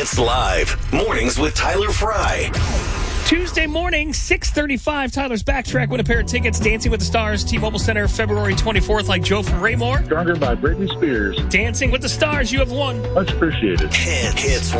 Hits Live. Mornings with Tyler Fry. Tuesday morning, 6:35. Tyler's Backtrack. Win a pair of tickets. Dancing with the Stars, T-Mobile Center, February 24th, like Joe from Raymore. Stronger by Britney Spears. Dancing with the Stars, you have won. Much appreciated. Hits